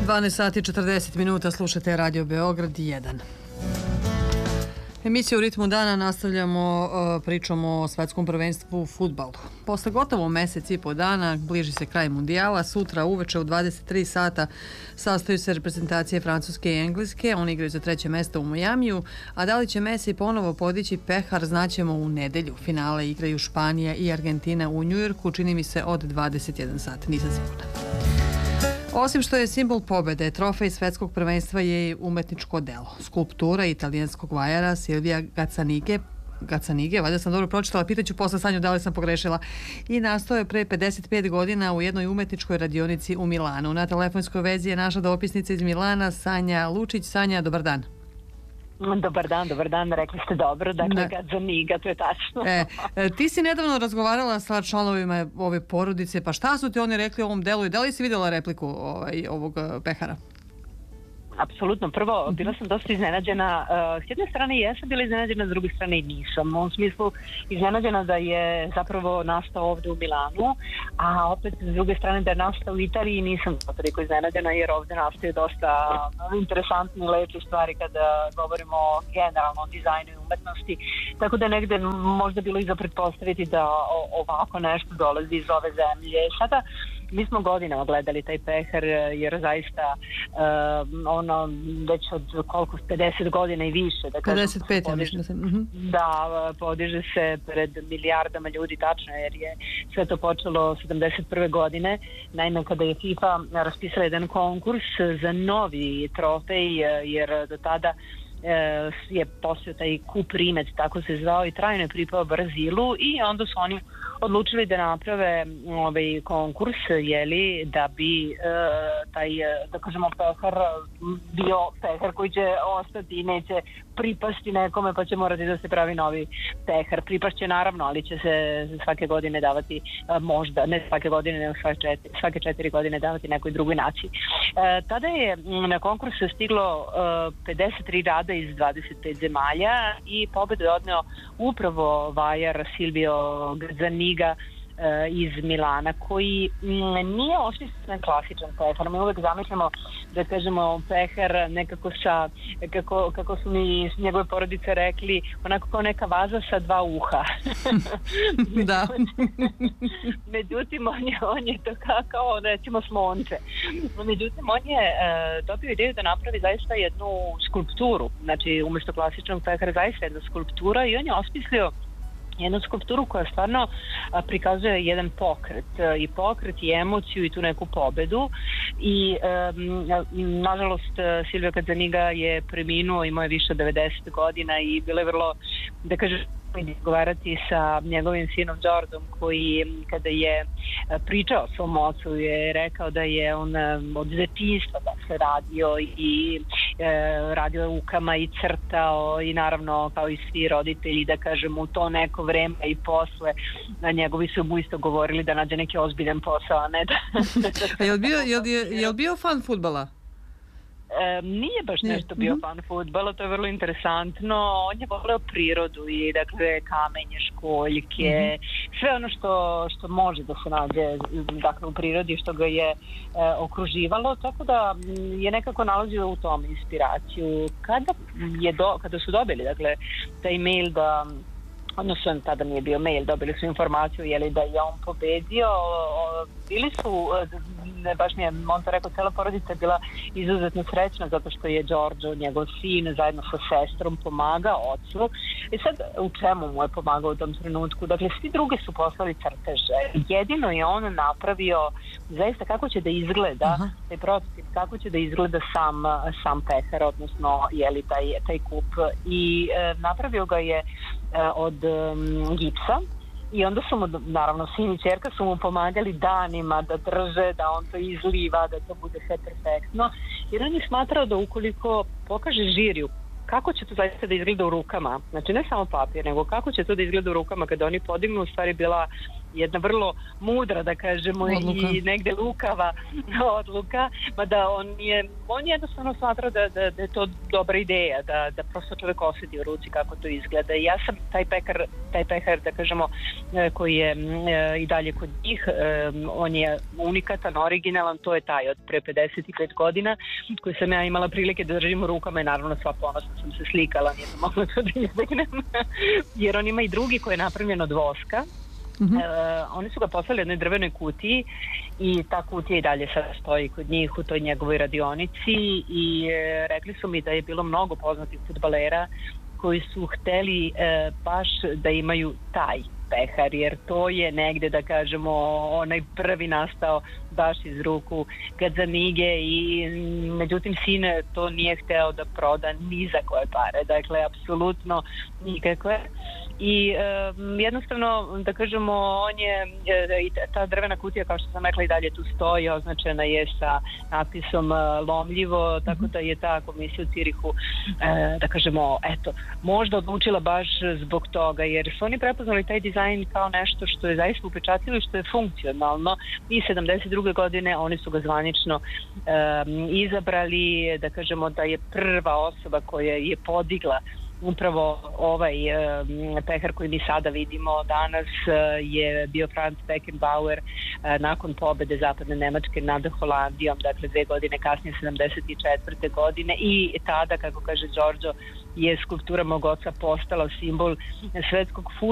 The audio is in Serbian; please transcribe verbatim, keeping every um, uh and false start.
dvanaest sati četrdeset minuta, slušate Radio Beograd jedan. Emisiju u ritmu dana nastavljamo uh, pričom o svetskom prvenstvu u fudbalu. Posle gotovo mesec i po dana bliži se kraj mundijala. Sutra uveče u dvadeset tri sata sastaju se reprezentacije Francuske i Engleske. Oni igraju za treće mesto u Majamiju. A da li će Messi ponovo podići pehar, znaćemo u nedelju. Finale igraju Španija i Argentina u Njujorku. Čini mi se od dvadeset jedan sat. Nisam sigurna. Osim što je simbol pobede, trofej svetskog prvenstva je i umetničko delo. Skulptura italijanskog vajara Silvija Gazzanige, Gazzanige, valjda sam dobro pročitala, pitaću posle Sanju da li sam pogrešila, i nastao je pre pedeset pet godina u jednoj umetničkoj radionici u Milanu. Na telefonskoj vezi je naša dopisnica iz Milana, Sanja Lučić. Sanja, dobar dan. Dobar dan, dobar dan, rekli ste dobro, dakle Gazzaniga, to je tačno. E, ti si nedavno razgovarala sa članovima ove porodice, pa šta su ti oni rekli o ovom delu i da li si vidjela repliku ovaj, ovog pehara? Apsolutno. Prvo, bila sam dosta iznenađena. S jedne strane jesam bila iznenađena, s druge strane i nisam. U ovom smislu iznenađena da je zapravo nastao ovde u Milanu, a opet s druge strane da je nastao u Italiji nisam toliko iznenađena, jer ovde nastaju dosta interesantne i lepe stvari kada govorimo generalno o dizajnu i umetnosti. Tako da negde možda bilo i za pretpostaviti da ovako nešto dolazi iz ove zemlje. Sada mi smo godinama gledali taj pehar, jer zaista uh, ono već od koliko, pedeset godina i više, da kažem, pedeset pet, ja mislim da se... Uh-huh. Da, podiže se pred milijardama ljudi, tačno, jer je sve to počelo sedamdeset prve godine, naime kada je FIFA raspisala jedan konkurs za novi trofej, jer do tada je postojao taj kup Rimet, tako se zvao, i trajno je pripao Brazilu, i onda su oni odlučili da naprave ovaj konkurs, jeli, da bi e, taj, da kažemo, pehar bio pehar koji će ostati i neće pripasti nekome, pa će morati da se pravi novi pehar. Pripašće naravno, ali će se svake godine davati, možda, ne svake godine, nego svake četiri, svake četiri godine davati nekoj drugoj naciji. E, tada je na konkurs stiglo e, pedeset tri rada iz dvadeset pet zemalja i pobedu je odneo upravo vajar Silvio Gazzaniga iz Milana, koji nije osmislen klasičan pehar. Mi uvek zamišljamo, da kažemo, pehar nekako sa, kako, kako su mi njegove porodice rekli, onako kao neka vaza sa dva uha. Da. Međutim, on je, on je to kao, kao recimo slonce. Međutim, on je uh, dobio ideju da napravi zaista jednu skulpturu, znači umjesto klasičnog pehara zaista jedna skulptura, i on je osmislio jednu skulpturu koja stvarno a, prikazuje jedan pokret i pokret i emociju i tu neku pobedu, i um, nažalost Silvio Gazzaniga je preminuo, imao je više od devedeset godina i bilo je vrlo, da kažem, razgovarati sa njegovim sinom Đordom, koji kada je pričao o svom ocu je rekao da je on od detinjstva da se radio i e, radio rukama i crtao, i naravno kao i svi roditelji, da kažem, u to neko vreme i posle njegovi su mu isto govorili da nađe neki ozbiljan posao, a ne da... A je li bio, je li, je li bio fan fudbala? E, nije baš nešto bio mm-hmm. fan fudbala, to je vrlo interesantno. On je voleo prirodu i dakle kamenje, školjke, mm-hmm. sve ono što, što može da se nađe, dakle, u prirodi, što ga je e, okruživalo, tako da je nekako nalazio u tom inspiraciju. Kada, je do, kada su dobili, dakle, taj mail da, odnosno tada nije bio mail, dobili su informaciju, jeli, da je on pobedio, bili su, ne, baš mi je on to rekao, cela porodica je bila izuzetno srećna zato što je Đorđo, njegov sin, zajedno sa sestrom pomagao ocu. I sad, u čemu mu je pomagao u tom trenutku? Dakle, svi drugi su poslali crteže. Jedino je on napravio zaista kako će da izgleda uh-huh. taj prototip, kako će da izgleda sam, sam pehar, odnosno jeli, taj, taj kup. I e, napravio ga je e, od um, gipsa. I onda su mu, naravno, sin i ćerka su mu pomagali danima da drže, da on to izliva, da to bude sve perfektno. Jer on je smatrao da ukoliko pokaže žiriju kako će to zaista da izgleda u rukama, znači ne samo papir, nego kako će to da izgleda u rukama kada oni podignu, u stvari bila jedna vrlo mudra, da kažemo, odluka. I negde lukava odluka, mada on je, on je jednostavno smatrao da, da, da je to dobra ideja, da, da prosto čovjek osjeti u ruci kako to izgleda. I ja sam taj pekar, taj pekar, da kažemo, koji je i dalje kod njih, on je unikatan, originalan, to je taj od pre pedeset pet godina, koji sam ja imala prilike da držim u rukama i naravno sva ponosna sam se slikala, nisam mogla to da izbegnem, jer on ima i drugi koji je napravljen od voska. Uh-huh. Uh, oni su ga poslali u jednoj drvenoj kutiji i ta kutija i dalje sad stoji kod njih u toj njegovoj radionici i uh, rekli su mi da je bilo mnogo poznatih fudbalera koji su hteli uh, baš da imaju taj pehar, jer to je negde, da kažemo, onaj prvi nastao baš iz ruku Gazzanige i međutim sine to nije hteo da proda ni za koje pare, dakle apsolutno nikakve. I um, jednostavno, da kažemo, on je, i ta drvena kutija, kao što sam rekla, i dalje tu stoji, označena je sa natpisom uh, lomljivo, tako da je ta komisija u Cirihu, uh, da kažemo, eto, možda odlučila baš zbog toga, jer su oni prepoznali taj dizajn kao nešto što je zaista upečatljivo i što je funkcionalno. I sedamdeset druge godine oni su ga zvanično um, izabrali, da kažemo da je prva osoba koja je podigla upravo ovaj um, pehar koji mi sada vidimo danas uh, je bio Franz Beckenbauer uh, nakon pobede zapadne Nemačke nad Holandijom, dakle dve godine kasnije, sedamdeset četvrte godine, i tada, kako kaže Đorđo, je skulptura mog oca postala simbol svetskog fudbala